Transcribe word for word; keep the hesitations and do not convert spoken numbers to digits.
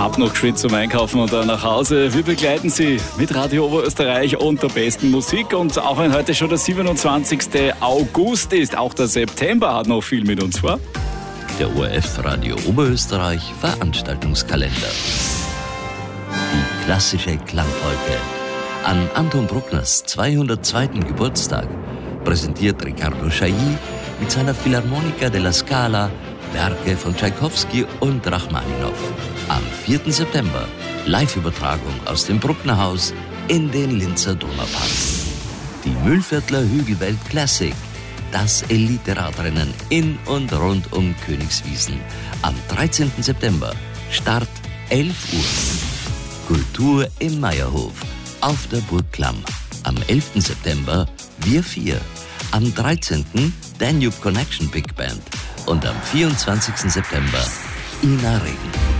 ab noch geschwind zum Einkaufen und dann nach Hause. Wir begleiten Sie mit Radio Oberösterreich und der besten Musik. Und auch wenn heute schon der siebenundzwanzigste August ist, auch der September hat noch viel mit uns vor. Der O R F Radio Oberösterreich Veranstaltungskalender. Die klassische Klangfolge. An Anton Bruckners zweihundertzweiten Geburtstag präsentiert Riccardo Chailly mit seiner Philharmonica della Scala Werke von Tschaikowski und Rachmaninow. Am vierten September Live-Übertragung aus dem Brucknerhaus in den Linzer Donaupark. Die Mühlviertler Hügelwelt Classic. Das Elite-Radrennen in und rund um Königswiesen. Am dreizehnten September. Start elf Uhr. Kultur im Meierhof. Auf der Burg Klamm. Am elften September. Wir vier. Am dreizehnten Danube Connection Big Band. Und am vierundzwanzigsten September Ina Regen.